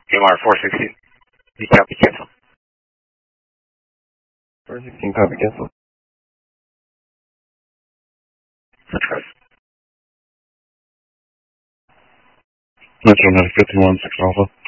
AMR 416. You copy, cancel. 416, copy, cancel. Switch course. Metro 951, 6 Alpha.